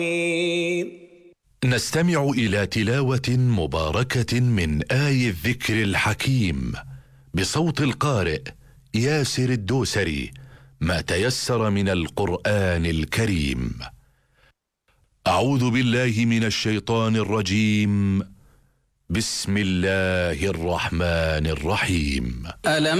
نستمع إلى تلاوة مباركة من آي الذكر الحكيم بصوت القارئ ياسر الدوسري، ما تيسر من القرآن الكريم. أعوذ بالله من الشيطان الرجيم. بسم الله الرحمن الرحيم. ألم